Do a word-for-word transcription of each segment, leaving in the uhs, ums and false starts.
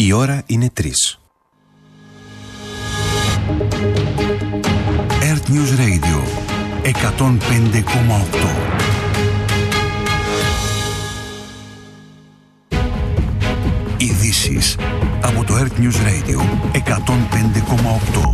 Η ώρα είναι τρεις. Earth News Radio εκατόν πέντε κόμμα οκτώ. Ειδήσεις από το Earth News Radio εκατόν πέντε κόμμα οκτώ.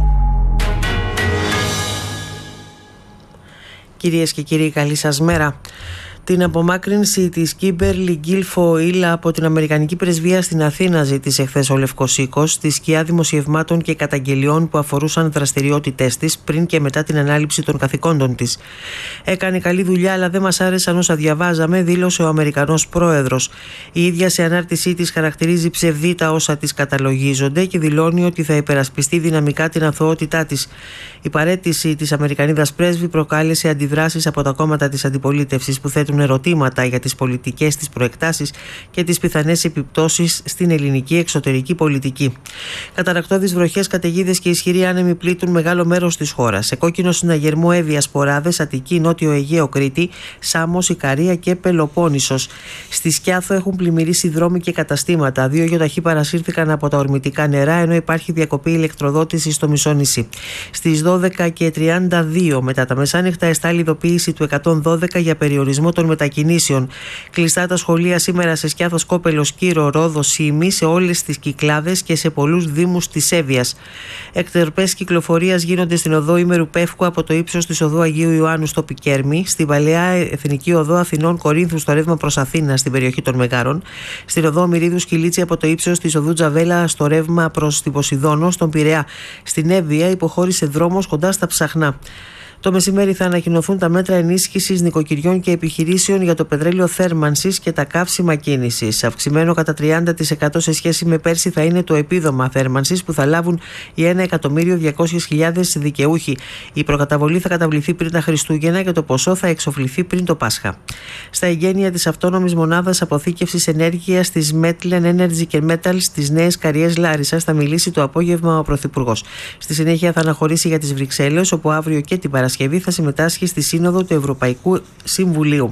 Κυρίες και κύριοι, καλή σας μέρα. Την απομάκρυνση της Κίμπερλι Γκίλφοιλ από την Αμερικανική Πρεσβεία στην Αθήνα ζήτησε χθες ο Λευκός Οίκος, στη σκιά δημοσιευμάτων και καταγγελιών που αφορούσαν δραστηριότητές της πριν και μετά την ανάληψη των καθηκόντων της. Έκανε καλή δουλειά, αλλά δεν μας άρεσαν όσα διαβάζαμε, δήλωσε ο Αμερικανός πρόεδρος. Η ίδια σε ανάρτησή της χαρακτηρίζει ψευδή τα όσα της καταλογίζονται και δηλώνει ότι θα υπερασπιστεί δυναμικά την αθωότητά της. Η παραίτηση της Αμερικανίδας πρέσβη προκάλεσε αντιδράσεις από τα κόμματα της αντιπολίτευσης που θέτουν ερωτήματα για τις πολιτικές της προεκτάσεις και τις πιθανές επιπτώσεις στην ελληνική εξωτερική πολιτική. Καταρρακτώδεις βροχές, καταιγίδες και ισχυροί άνεμοι πλήττουν μεγάλο μέρος της χώρας. Σε κόκκινο συναγερμό Εύβοια, Σποράδες, Αττική, Νότιο Αιγαίο, Κρήτη, Σάμος, Ικαρία και Πελοπόννησος. Στη Σκιάθο έχουν πλημμυρίσει δρόμοι και καταστήματα. Δύο γεωταχή παρασύρθηκαν από τα ορμητικά νερά, ενώ υπάρχει διακοπή ηλεκτροδότησης στο Μισόνησι. Στις δώδεκα και τριάντα δύο μετά τα μεσάνυχτα εστάλει ειδοποίηση του εκατόν δώδεκα για περιορισμό των μετακινήσεων. Κλειστά τα σχολεία σήμερα σε Σκιάθο, Σκόπελο, Κύρο, Ρόδο, Σύμη, σε όλες τις Κυκλάδες και σε πολλούς δήμους της Εύβοιας. Εκτροπές κυκλοφορίας γίνονται στην οδό Ήμερου Πεύκου από το ύψος της οδού Αγίου Ιωάννου στο Πικέρμι, στην παλαιά Εθνική Οδό Αθηνών Κορίνθου στο ρεύμα προς Αθήνα στην περιοχή των Μεγάρων, στην οδό Μυρίδου Σκυλίτσι από το ύψος της οδού Τζαβέλα στο ρεύμα προς την Ποσειδόνο, στον Πειραιά. Στην Εύβοια υποχώρησε δρόμος κοντά στα Ψαχνά. Το μεσημέρι θα ανακοινωθούν τα μέτρα ενίσχυσης νοικοκυριών και επιχειρήσεων για το πετρέλαιο θέρμανσης και τα καύσιμα κίνησης. Αυξημένο κατά τριάντα τοις εκατό σε σχέση με πέρσι θα είναι το επίδομα θέρμανσης που θα λάβουν οι ένα εκατομμύριο διακόσιες χιλιάδες δικαιούχοι. Η προκαταβολή θα καταβληθεί πριν τα Χριστούγεννα και το ποσό θα εξοφληθεί πριν το Πάσχα. Στα εγγένεια της αυτόνομης μονάδας αποθήκευσης ενέργειας της Metlen Energy και Metals στις Νέες Καριές Λάρισσας θα μιλήσει το απόγευμα ο Πρωθυπουργός. Στη συνέχεια θα αναχωρήσει για τις Βρυξέλλες, όπου αύριο και την Παρασκευή θα συμμετάσχει στη Σύνοδο του Ευρωπαϊκού Συμβουλίου.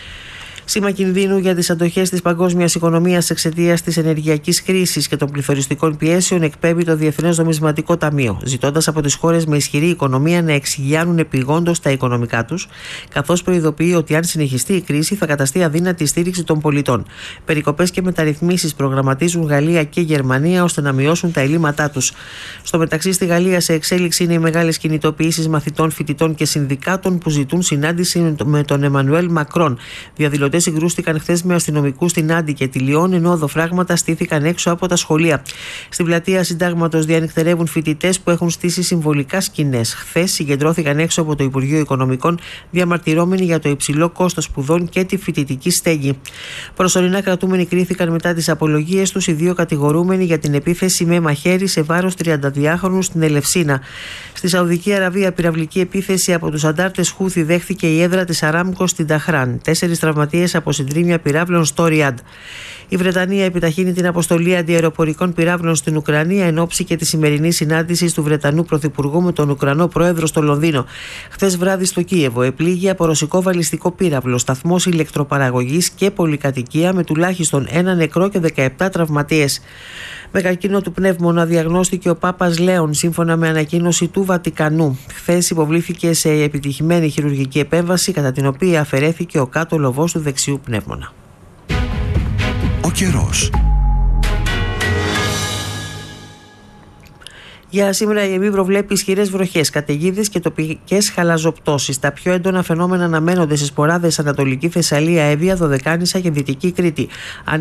Σήμα κινδύνου για τις αντοχές της παγκόσμιας οικονομίας εξαιτίας της ενεργειακής κρίσης και των πληθωριστικών πιέσεων εκπέμπει το Διεθνές Νομισματικό Ταμείο, ζητώντας από τις χώρες με ισχυρή οικονομία να εξηγιάνουν επειγόντως τα οικονομικά τους, καθώς προειδοποιεί ότι αν συνεχιστεί η κρίση θα καταστεί αδύνατη η στήριξη των πολιτών. Περικοπές και μεταρρυθμίσεις προγραμματίζουν Γαλλία και Γερμανία ώστε να μειώσουν τα ελλείμματά τους. Στο μεταξύ, στη Γαλλία σε εξέλιξη είναι οι μεγάλες κινητοποιήσεις μαθητών, φοιτητών και συνδικάτων που ζητούν συνάντηση με τον Εμμανουέλ Μακρόν. Διαδηλωτές συγκρούστηκαν χθες με αστυνομικούς στην Άντι και τη Λιόν, ενώ οδοφράγματα στήθηκαν έξω από τα σχολεία. Στην πλατεία Συντάγματος διανυκτερεύουν φοιτητές που έχουν στήσει συμβολικά σκηνές. Χθες συγκεντρώθηκαν έξω από το Υπουργείο Οικονομικών, διαμαρτυρόμενοι για το υψηλό κόστος σπουδών και τη φοιτητική στέγη. Προσωρινά κρατούμενοι κρίθηκαν μετά τις απολογίες τους οι δύο κατηγορούμενοι για την επίθεση με μαχαίρι σε βάρος τριανταδυάχρονου στην Ελευσίνα. Στη Σαουδική Αραβία, πυραυλική επίθεση από τους αντάρτες Χούθη δέχθηκε η έδρα της Αράμκο στην Ταχράν. Τέσσερις τραυματίες από συντρίμμια πυράβλων στο Ριάντ. Η Βρετανία επιταχύνει την αποστολή αντιαεροπορικών πυράβλων στην Ουκρανία εν ώψη και τη σημερινή συνάντηση του Βρετανού Πρωθυπουργού με τον Ουκρανό Πρόεδρο στο Λονδίνο. Χθες βράδυ στο Κίεβο επλήγει από ρωσικό βαλιστικό πύραυλο, σταθμός ηλεκτροπαραγωγής και πολυκατοικία με τουλάχιστον ένα νεκρό και δεκαεπτά τραυματίες. Με καρκίνο του πνεύμονα διαγνώστηκε ο Πάπας Λέων, σύμφωνα με ανακοίνωση του Βατικανού. Χθες υποβλήθηκε σε επιτυχημένη χειρουργική επέμβαση, κατά την οποία αφαιρέθηκε ο κάτω λοβός του δεξιού πνεύμονα. Ο καιρός. Για σήμερα η ΕΜΗ προβλέπει ισχυρές βροχές, καταιγίδες και τοπικές χαλαζοπτώσεις. Τα πιο έντονα φαινόμενα αναμένονται σε Σποράδες, Ανατολική Θεσσαλία, Εύβοια, Δωδεκάνησα και Δυτική Κρήτη.